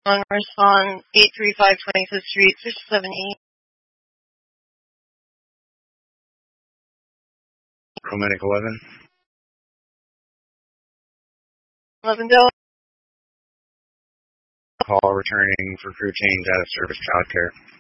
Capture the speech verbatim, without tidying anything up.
On respond eight three five twenty-fifth Street, six seven eight. Romantic eleven. eleven Delta. Call returning for crew change out of service childcare.